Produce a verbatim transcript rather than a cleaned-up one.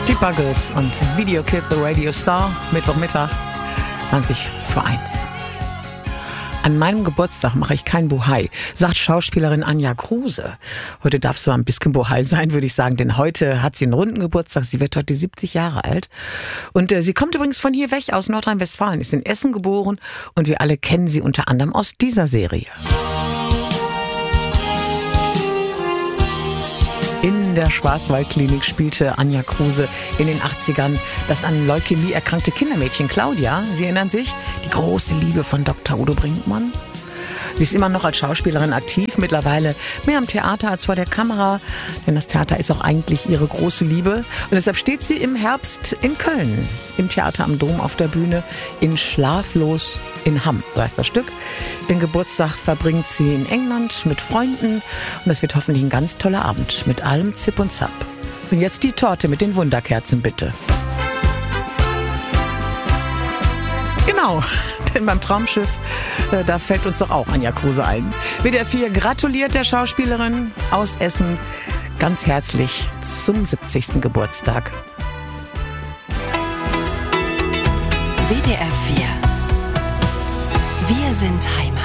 Die Buggles und Video Kid the Radio Star, Mittwochmittag, zwanzig vor eins. An meinem Geburtstag mache ich kein Bohai, sagt Schauspielerin Anja Kruse. Heute darf es mal ein bisschen Bohai sein, würde ich sagen, denn heute hat sie einen runden Geburtstag. Sie wird heute siebzig Jahre alt. Und äh, sie kommt übrigens von hier weg, aus Nordrhein-Westfalen, ist in Essen geboren und wir alle kennen sie unter anderem aus dieser Serie. In der Schwarzwaldklinik spielte Anja Kruse in den achtzigern das an Leukämie erkrankte Kindermädchen Claudia. Sie erinnern sich? Die große Liebe von Doktor Udo Brinkmann. Sie ist immer noch als Schauspielerin aktiv, mittlerweile mehr am Theater als vor der Kamera, denn das Theater ist auch eigentlich ihre große Liebe. Und deshalb steht sie im Herbst in Köln, im Theater am Dom auf der Bühne, in Schlaflos in Hamm, so heißt das Stück. Ihren Geburtstag verbringt sie in England mit Freunden und das wird hoffentlich ein ganz toller Abend mit allem Zip und Zap. Und jetzt die Torte mit den Wunderkerzen, bitte. Genau, denn beim Traumschiff, äh, da fällt uns doch auch Anja Kruse ein. W D R vier gratuliert der Schauspielerin aus Essen ganz herzlich zum siebzigsten Geburtstag. W D R vier. Wir sind Heimat.